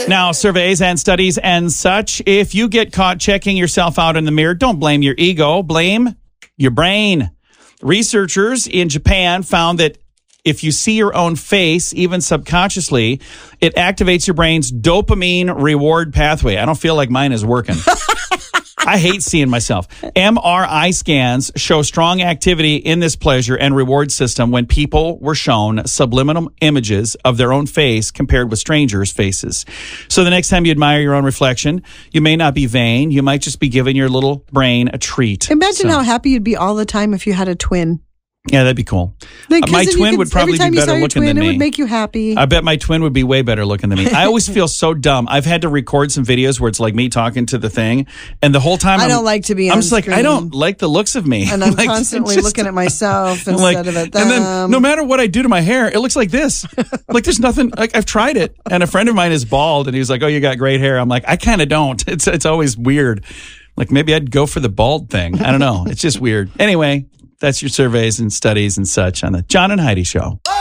Now, surveys and studies and such, if you get caught checking yourself out in the mirror, don't blame your ego, blame your brain. Researchers in Japan found that if you see your own face, even subconsciously, it activates your brain's dopamine reward pathway. I don't feel like mine is working. I hate seeing myself. MRI scans show strong activity in this pleasure and reward system when people were shown subliminal images of their own face compared with strangers' faces. So the next time you admire your own reflection, you may not be vain. You might just be giving your little brain a treat. Imagine how happy you'd be all the time if you had a twin. Yeah, that'd be cool. My twin would probably be better looking than me. It would make you happy. I bet my twin would be way better looking than me. I always feel so dumb. I've had to record some videos where it's like me talking to the thing, and the whole time I don't like to be on I'm just like, I don't like the looks of me. And I'm like, constantly looking at myself instead of at them. And then no matter what I do to my hair, it looks like this. Like there's nothing, like I've tried it. And a friend of mine is bald, and he was like, oh, you got great hair. I'm like, I kind of don't. It's always weird. Like maybe I'd go for the bald thing. I don't know. It's just weird. Anyway. That's your surveys and studies and such on the John and Heidi Show.